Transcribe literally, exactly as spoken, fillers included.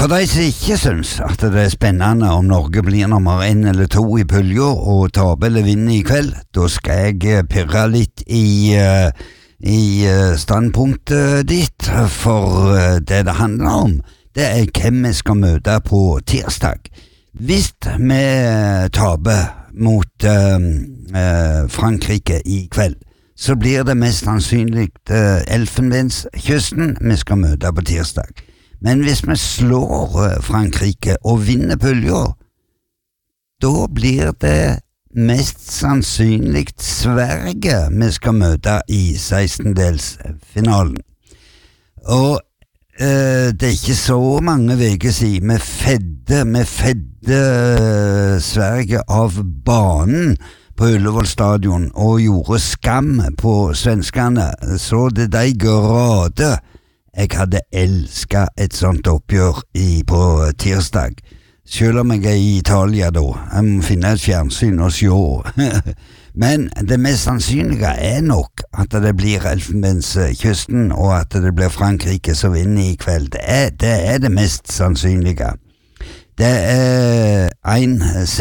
For de som ikke synes at det er spennende om Norge blir nummer en eller to i pulja og taper eller vinner i kveld, da skal jeg pirre litt i, i standpunktet ditt, for det det handler om, det er hvem vi skal møte på tirsdag. Hvis vi taper mot uh, Frankrike i kveld, så blir det mest sannsynlig uh, Elfenbenskysten vi skal møte på tirsdag. Men hvis vi slår Frankrike og vinner pulja, da blir det mest sannsynlig Sverige vi skal møte i sekstendelsfinalen. Og eh, det er ikke så mange veker siden vi fedde, vi fedde Sverige av banen på Ullevål stadion og gjorde skam på svenskene, så det de grader. Jeg hadde elsket et sånt oppgjør i, på tirsdag, selv om jeg er i Italia da. Jeg må finne et fjernsyn og se. Men det mest sannsynlige er nok at det blir Elfenbenskysten, og at det blir Frankrike som vinner i kveld. Det er det, er det mest sannsynlige. Det er en